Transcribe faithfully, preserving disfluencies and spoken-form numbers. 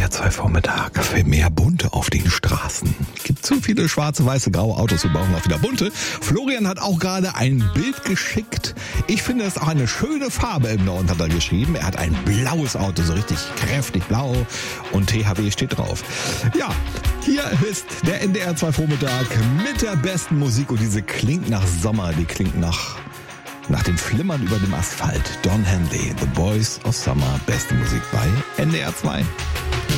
R zwei Vormittag für mehr Bunte auf den Straßen. Es gibt zu viele schwarze, weiße, graue Autos, wir brauchen auch wieder bunte. Florian hat auch gerade ein Bild geschickt. Ich finde, das ist auch eine schöne Farbe im Norden, hat er geschrieben. Er hat ein blaues Auto, so richtig kräftig blau und T H W steht drauf. Ja, hier ist der N D R zwei Vormittag mit der besten Musik und diese klingt nach Sommer, die klingt nach... Nach dem Flimmern über dem Asphalt. Don Henley, The Boys of Summer, beste Musik bei N D R zwei.